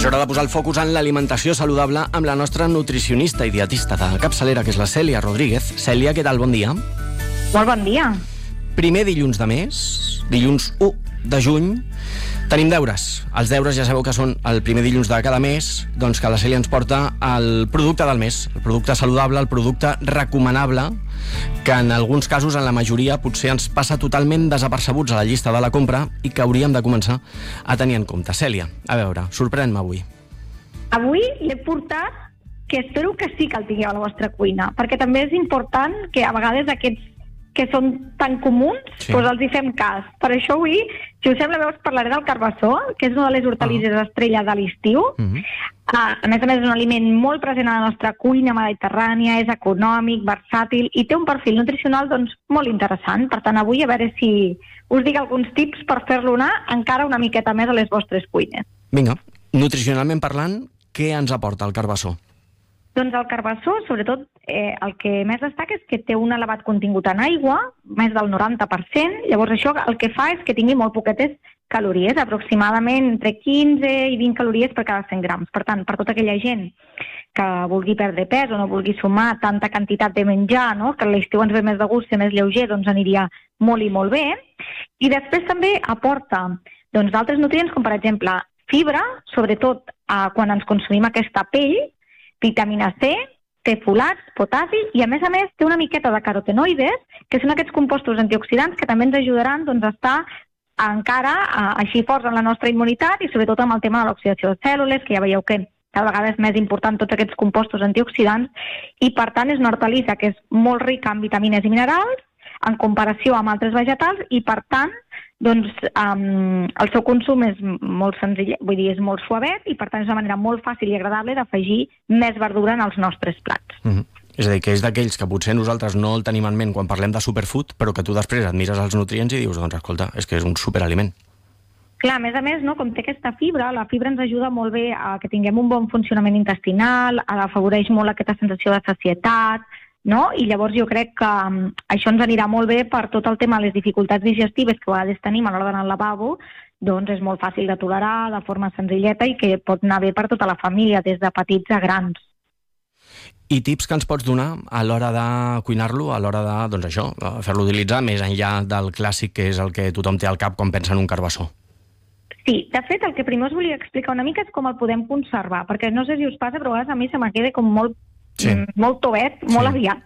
hora de posar el focus en l'alimentació saludable amb la nostra nutricionista i dietista de capçalera, que és la Cèlia Rodríguez. Cèlia, què tal? Bon dia. Molt bon dia. Primer dilluns de mes, dilluns 1 de juny, tenim deures. Els deures ja sabeu que són el primer dilluns de cada mes, doncs que la Cèlia ens porta el producte del mes, el producte saludable, el producte recomanable, que en alguns casos, en la majoria, potser ens passa totalment desapercebuts a la llista de la compra i que hauríem de començar a tenir en compte. Cèlia, a veure, sorprèn-me avui. Avui l'he portat, que espero que sí que el tingueu a la vostra cuina, perquè també és important que a vegades aquests que són tan comuns, doncs els hi fem cas. Per això avui, si us sembla bé, us parlaré del carbassó, que és una de les hortalisses estrella de l'estiu. A més, és un aliment molt present a la nostra cuina mediterrània, és econòmic, versàtil i té un perfil nutricional doncs, molt interessant. Per tant, avui a veure si us dic alguns tips per fer-lo anar encara una miqueta més a les vostres cuines. Vinga, nutricionalment parlant, què ens aporta el carbassó? Doncs el carbassó, sobretot, el que més destaca és que té un elevat contingut en aigua, més del 90%, llavors això el que fa és que tingui molt poquetes calories, aproximadament entre 15 i 20 calories per cada 100 grams. Per tant, per tota aquella gent que vulgui perdre pes o no vulgui sumar tanta quantitat de menjar, no? Que a l'estiu ens ve més de gust, ser més lleuger, doncs aniria molt i molt bé. I després també aporta d'altres nutrients, com per exemple fibra, sobretot quan ens consumim aquesta pell, vitamina C, té folats, potasi i a més té una miqueta de carotenoides, que són aquests compostos antioxidants que també ens ajudaran a estar encara així forts en la nostra immunitat i sobretot amb el tema de l'oxidació de cèl·lules, que ja veieu que cada vegada és més important tots aquests compostos antioxidants i per tant és una hortalissa que és molt rica en vitamines i minerals en comparació amb altres vegetals i per tant el seu consum és molt senzill, vull dir, és molt suavet i per tant és una manera molt fàcil i agradable d'afegir més verdura en els nostres plats. És a dir, que és d'aquells que potser nosaltres no el tenim en ment quan parlem de superfood, però que tu després et mires els nutrients i dius, doncs escolta, és que és un superaliment. Clar, a més, no, com té aquesta fibra, la fibra ens ajuda molt bé a que tinguem un bon funcionament intestinal, afavoreix molt aquesta sensació de sacietat, no? I llavors jo crec que això ens anirà molt bé per tot el tema de les dificultats digestives que a vegades tenim a l'hora d'anar al lavabo, doncs és molt fàcil de tolerar, de forma senzilleta i que pot anar bé per tota la família, des de petits a grans. I tips que ens pots donar a l'hora de cuinar-lo, a l'hora de, doncs això, fer-lo utilitzar més enllà del clàssic que és el que tothom té al cap quan pensa en un carbassó? Sí, de fet, el que primer us volia explicar una mica és com el podem conservar, perquè no sé si us passa, però a vegades a mi se me queda com molt tovet, molt aviat.